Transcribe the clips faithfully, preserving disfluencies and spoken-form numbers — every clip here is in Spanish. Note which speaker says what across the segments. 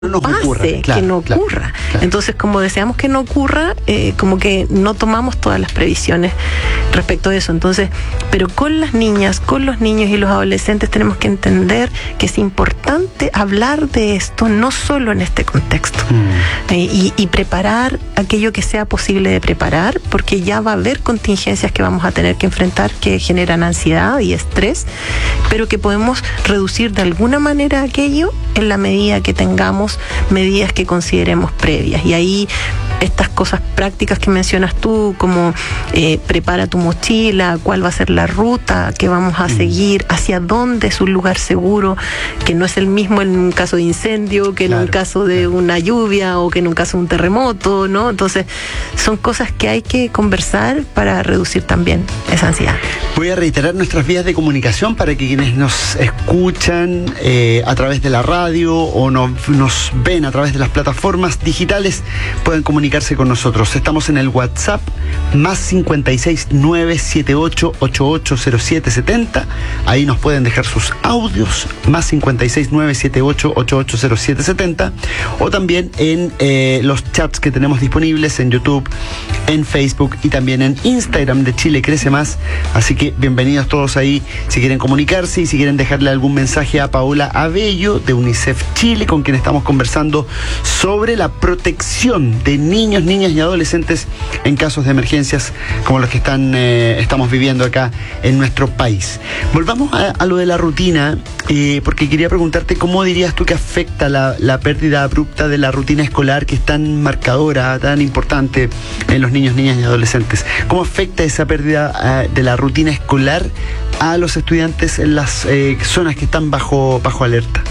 Speaker 1: nos
Speaker 2: pase,
Speaker 1: ocurra, claro,
Speaker 2: que no
Speaker 1: claro,
Speaker 2: ocurra.
Speaker 1: claro.
Speaker 2: Entonces, como deseamos que no ocurra, eh, como que no tomamos todas las previsiones respecto a eso. Entonces, pero con las niñas, con los niños y los adolescentes tenemos que entender que es importante hablar de esto, no solo en este contexto, mm. eh, y, y preparar aquello que sea posible de preparar, porque ya va a haber contingencias que vamos a tener que enfrentar que generan ansiedad y estrés, pero que podemos reducir de alguna manera aquello en la medida que tengamos medidas que consideremos previas. Y ahí estas cosas prácticas que mencionas tú, como eh, prepara tu mochila, cuál va a ser la ruta que vamos a seguir, hacia dónde es un lugar seguro, que no es el mismo en un caso de incendio, que claro, en un caso de claro. una lluvia o que en un caso de un terremoto, ¿no? Entonces, son cosas que hay que conversar para reducir también esa ansiedad.
Speaker 1: Voy a reiterar nuestras vías de comunicación para que quienes nos escuchan eh, a través de la radio o nos, nos ven a través de las plataformas digitales puedan comunicarse con nosotros. Estamos en el WhatsApp más cincuenta y seis, nueve siete ocho, ocho ocho cero siete siete cero. Ahí nos pueden dejar sus audios, más cincuenta y seis, nueve siete ocho, ocho ocho cero siete siete cero, o también en eh, los chats que tenemos disponibles en YouTube, en Facebook y también en Instagram de Chile Crece Más. Así que bienvenidos todos ahí si quieren comunicarse y si quieren dejarle algún mensaje a Paola Abello de UNICEF Chile, con quien estamos conversando sobre la protección de niños, niñas y adolescentes en casos de emergencias como los que están eh, estamos viviendo acá en nuestro país. Volvamos a, a lo de la rutina, eh, porque quería preguntarte cómo dirías tú que afecta la, la pérdida abrupta de la rutina escolar, que es tan marcadora, tan importante en los niños, niñas y adolescentes. ¿Cómo afecta esa pérdida eh, de la rutina escolar a los estudiantes en las eh, zonas que están bajo, bajo alerta?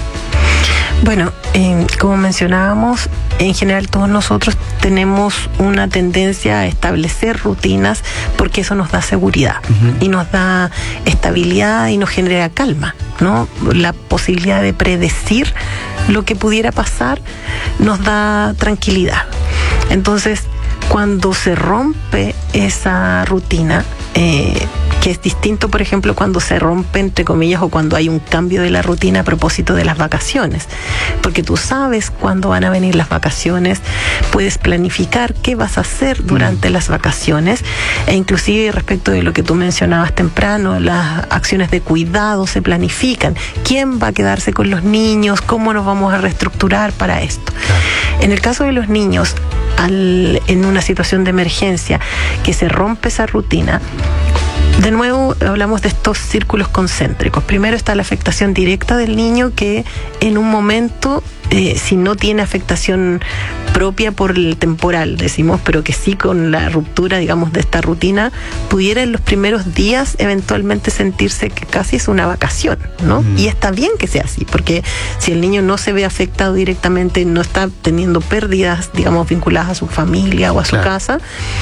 Speaker 2: Bueno, eh, como mencionábamos, en general todos nosotros tenemos una tendencia a establecer rutinas porque eso nos da seguridad, uh-huh. y nos da estabilidad y nos genera calma, ¿no? La posibilidad de predecir lo que pudiera pasar nos da tranquilidad. Entonces, cuando se rompe esa rutina, eh, que es distinto, por ejemplo, cuando se rompe, entre comillas, o cuando hay un cambio de la rutina a propósito de las vacaciones, porque tú sabes cuándo van a venir las vacaciones, puedes planificar qué vas a hacer durante mm. las vacaciones, e inclusive respecto de lo que tú mencionabas temprano, las acciones de cuidado se planifican, quién va a quedarse con los niños, cómo nos vamos a reestructurar para esto. Claro. En el caso de los niños, al, en una situación de emergencia, que se rompe esa rutina, de nuevo hablamos de estos círculos concéntricos. Primero está la afectación directa del niño, que en un momento, eh, si no tiene afectación propia por el temporal, decimos, pero que sí con la ruptura, digamos, de esta rutina, pudiera en los primeros días eventualmente sentirse que casi es una vacación, ¿no? Mm. Y está bien que sea así, porque si el niño no se ve afectado directamente, no está teniendo pérdidas, digamos, vinculadas a su familia o a su claro. casa,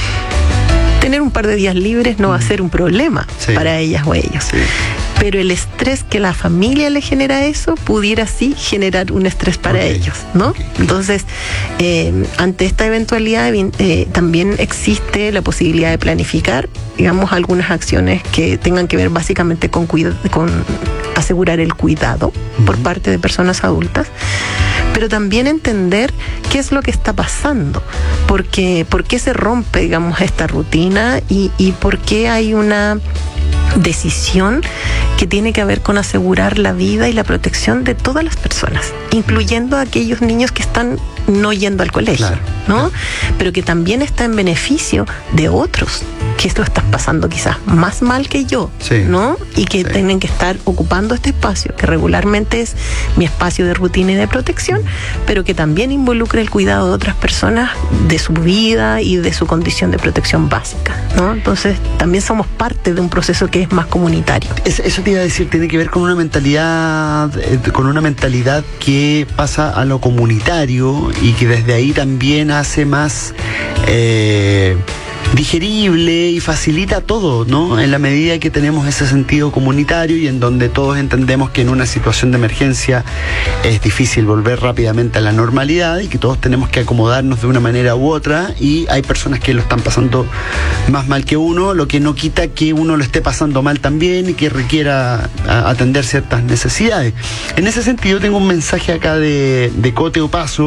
Speaker 2: tener un par de días libres no va a ser un problema sí. para ellas o ellos. Sí. Pero el estrés que la familia le genera a eso pudiera sí generar un estrés para okay. ellos, ¿no? Okay. Entonces, eh, ante esta eventualidad eh, también existe la posibilidad de planificar, digamos, algunas acciones que tengan que ver básicamente con, cuida- con asegurar el cuidado uh-huh. por parte de personas adultas, pero también entender qué es lo que está pasando, porque por qué se rompe, digamos, esta rutina y, y por qué hay una decisión que tiene que ver con asegurar la vida y la protección de todas las personas, incluyendo a aquellos niños que están no yendo al colegio, claro, ¿no? Claro. Pero que también está en beneficio de otros que esto está pasando quizás más mal que yo, sí, ¿no? Y que sí. tienen que estar ocupando este espacio, que regularmente es mi espacio de rutina y de protección, pero que también involucra el cuidado de otras personas, de su vida y de su condición de protección básica, ¿no? Entonces, también somos parte de un proceso que es más comunitario.
Speaker 1: Eso, eso te iba a decir, tiene que ver con una mentalidad, con una mentalidad que pasa a lo comunitario y que desde ahí también hace más... Eh, digerible y facilita todo, ¿no? En la medida que tenemos ese sentido comunitario y en donde todos entendemos que en una situación de emergencia es difícil volver rápidamente a la normalidad y que todos tenemos que acomodarnos de una manera u otra, y hay personas que lo están pasando más mal que uno, lo que no quita que uno lo esté pasando mal también y que requiera a, atender ciertas necesidades. En ese sentido tengo un mensaje acá de, de Cote Opaso,